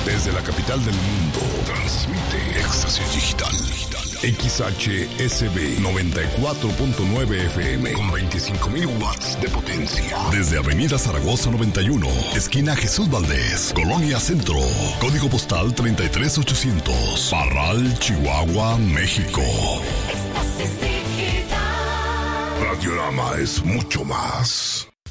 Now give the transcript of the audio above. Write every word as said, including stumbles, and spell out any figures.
Desde la capital del mundo, transmite Éxtasis Digital. X H S B noventa y cuatro punto nueve F M con veinticinco mil watts de potencia. Desde Avenida Zaragoza noventa y uno, esquina Jesús Valdés, Colonia Centro. Código postal treinta y tres ochocientos. Parral, Chihuahua, México. Radiorama es mucho más.